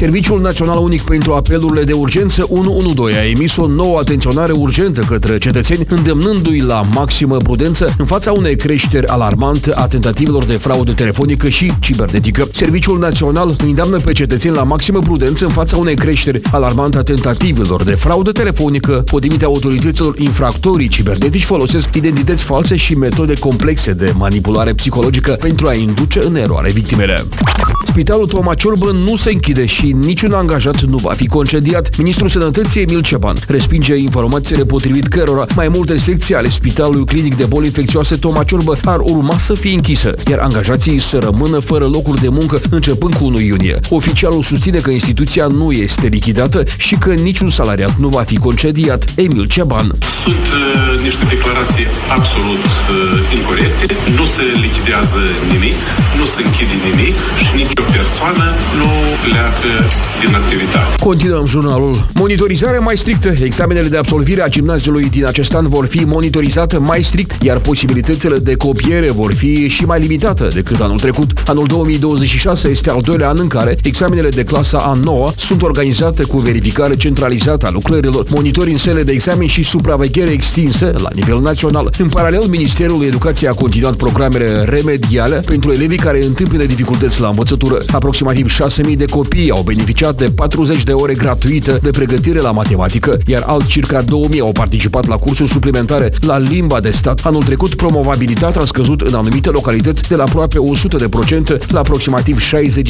Serviciul Național Unic pentru Apelurile de Urgență 112 a emis o nouă atenționare urgentă către cetățeni, îndemnându-i la maximă prudență în fața unei creșteri alarmante a tentativelor de fraudă telefonică și cibernetică. Serviciul Național îndeamnă pe cetățeni la maximă prudență în fața unei creșteri alarmante a tentativelor de fraudă telefonică. Potrivit autorităților, infractorii cibernetici folosesc identități false și metode complexe de manipulare psihologică pentru a induce în eroare victimele. Spitalul Toma Ciorbă nu se închide și niciun angajat nu va fi concediat. Ministrul Sănătății Emil Ceban respinge informațiile potrivit cărora mai multe secții ale Spitalului Clinic de Boli Infecțioase Toma Ciorbă ar urma să fie închise, iar angajații să rămână fără locuri de muncă începând cu 1 iunie. Oficialul susține că instituția nu este lichidată și că niciun salariat nu va fi concediat. Emil Ceban. Sunt niște declarații absolut incorecte. Nu se lichidează nimic, nu se închide nimic și nicio persoană nu pleacă din activitate. Continuăm jurnalul. Monitorizare mai strictă. Examenele de absolvire a gimnaziului din acest an vor fi monitorizate mai strict, iar posibilitățile de copiere vor fi și mai limitate decât anul trecut. Anul 2026 este al doilea an în care examenele de clasa a 9 sunt organizate cu verificare centralizată a lucrărilor, monitori în sele de examen și supraveghere extinsă la nivel național. În paralel, Ministerul Educației a continuat programele remediale pentru elevii care întâmpină dificultăți la învățătură. Aproximativ 6.000 de copii au beneficiat de 40 de ore gratuite de pregătire la matematică, iar alt circa 2.000 au participat la cursuri suplimentare la limba de stat. Anul trecut, promovabilitatea a scăzut în anumite localități de la aproape 100% la aproximativ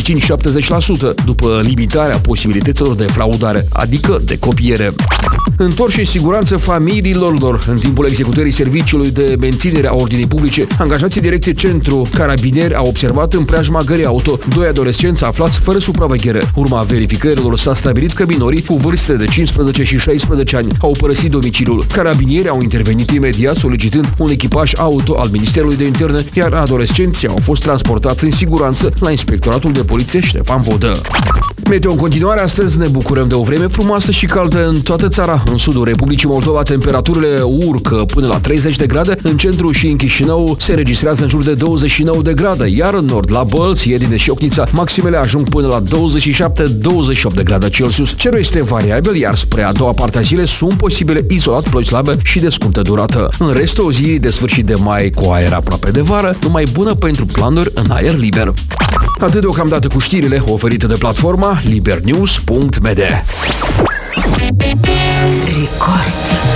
65-70%, după limitarea posibilităților de fraudare, adică de copiere. Întorși în siguranță familiilor lor. În timpul executării serviciului de menținere a ordinii publice, angajații Direcției Centru Carabinieri au observat în preajma gării auto 2 adolescenți aflați fără supraveghere. Urma verificărilor s-a stabilit că minorii cu vârste de 15 și 16 ani au părăsit domiciliul. Carabinierii au intervenit imediat solicitând un echipaj auto al Ministerului de Interne, iar adolescenții au fost transportați în siguranță la Inspectoratul de Poliție Ștefan Vodă. Meteo în continuare, astăzi ne bucurăm de o vreme frumoasă și caldă în toată țara. În sudul Republicii Moldova temperaturile urcă până la 30 de grade, în centru și în Chișinău se registrează în jur de 29 de grade, iar în nord, la Bălți, Iedine și Ocnița, maximele ajung până la 27-28 de grade Celsius. Cerul este variabil, iar spre a doua parte a zilei sunt posibile izolat ploi slabe și de scurtă durată. În rest, o zi de sfârșit de mai cu aer aproape de vară, numai bună pentru planuri în aer liber. Atât deocamdată cu știrile oferite de platforma libernews.md.